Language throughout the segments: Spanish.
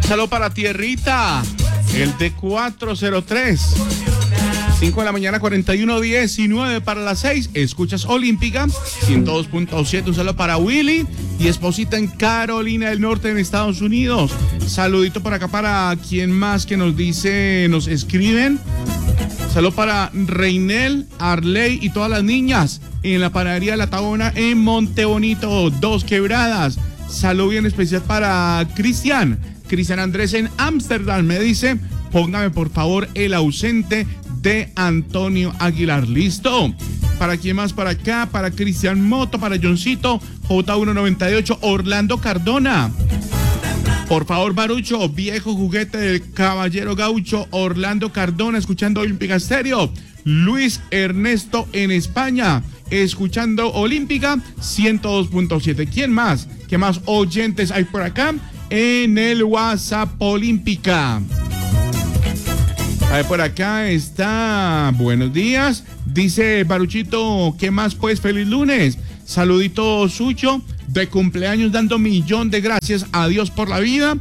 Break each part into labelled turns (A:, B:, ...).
A: Saludo para Tierrita, el de 403. 5 de la mañana, 41:19 para las 6. Escuchas Olímpica, 102.7. Un saludo para Willy y esposita en Carolina del Norte, en Estados Unidos. Saludito por acá para quien más que nos dice, nos escriben. Saludo para Reinel, Arley y todas las niñas en la panadería La Tabona en Montebonito, Dos Quebradas. Saludo bien especial para Cristian Andrés en Ámsterdam. Me dice, póngame por favor el ausente de Antonio Aguilar. ¿Listo? ¿Para quién más? Para acá, para Cristian Moto, para Johncito, J198, Orlando Cardona. Por favor, Barucho, viejo juguete del caballero gaucho, Orlando Cardona, escuchando Olímpica Estéreo. Luis Ernesto en España, escuchando Olímpica 102.7. ¿Quién más? ¿Qué más oyentes hay por acá? En el WhatsApp Olímpica. A ver, por acá está, buenos días, dice Baruchito, ¿qué más pues? Feliz lunes, saludito suyo, de cumpleaños dando 1.000.000 de gracias a Dios por la vida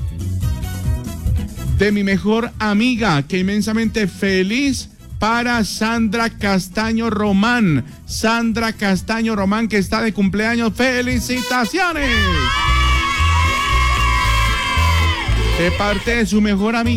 A: de mi mejor amiga, que inmensamente feliz para Sandra Castaño Román, que está de cumpleaños, ¡felicitaciones! De parte de su mejor amiga.